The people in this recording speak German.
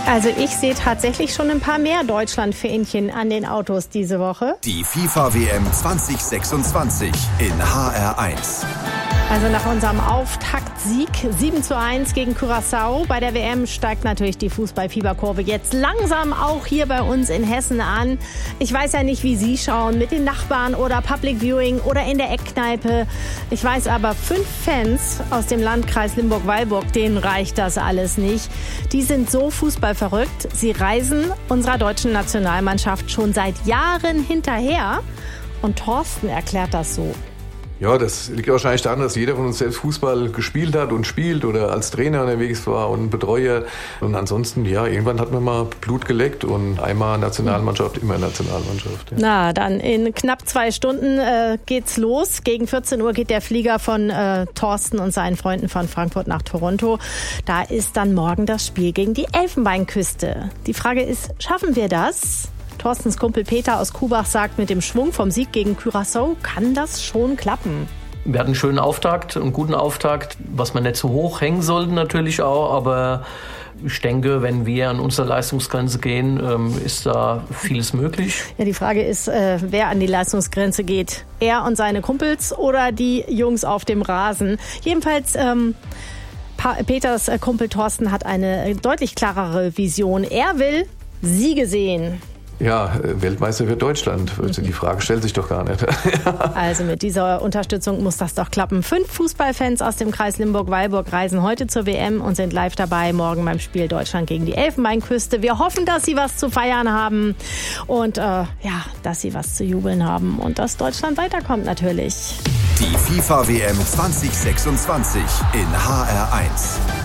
Also ich sehe tatsächlich schon ein paar mehr Deutschland-Fähnchen an den Autos diese Woche. Die FIFA-WM 2026 in HR1. Also nach unserem Auftaktsieg 7:1 gegen Curaçao bei der WM steigt natürlich die Fußball-Fieberkurve jetzt langsam auch hier bei uns in Hessen an. Ich weiß ja nicht, wie Sie schauen, mit den Nachbarn oder Public Viewing oder in der Eckkneipe. Ich weiß aber, 5 Fans aus dem Landkreis Limburg-Weilburg, denen reicht das alles nicht. Die sind so fußballverrückt. Sie reisen unserer deutschen Nationalmannschaft schon seit Jahren hinterher. Und Thorsten erklärt das so. Ja, das liegt wahrscheinlich daran, dass jeder von uns selbst Fußball gespielt hat und spielt oder als Trainer unterwegs war und Betreuer. Und ansonsten, ja, irgendwann hat man mal Blut geleckt und einmal Nationalmannschaft, immer Nationalmannschaft. Ja. Na, dann in knapp 2 Stunden geht's los. Gegen 14 Uhr geht der Flieger von Thorsten und seinen Freunden von Frankfurt nach Toronto. Da ist dann morgen das Spiel gegen die Elfenbeinküste. Die Frage ist, schaffen wir das? Thorstens Kumpel Peter aus Kubach sagt, mit dem Schwung vom Sieg gegen Curaçao kann das schon klappen. Wir hatten einen schönen Auftakt, einen guten Auftakt, was man nicht zu hoch hängen sollte natürlich auch, aber ich denke, wenn wir an unsere Leistungsgrenze gehen, ist da vieles möglich. Ja, die Frage ist, wer an die Leistungsgrenze geht. Er und seine Kumpels oder die Jungs auf dem Rasen. Jedenfalls Peters Kumpel Thorsten hat eine deutlich klarere Vision. Er will Siege sehen. Ja, Weltmeister für Deutschland. Die Frage stellt sich doch gar nicht. Also mit dieser Unterstützung muss das doch klappen. 5 Fußballfans aus dem Kreis Limburg-Weilburg reisen heute zur WM und sind live dabei morgen beim Spiel Deutschland gegen die Elfenbeinküste. Wir hoffen, dass sie was zu feiern haben und dass sie was zu jubeln haben und dass Deutschland weiterkommt natürlich. Die FIFA-WM 2026 in HR1.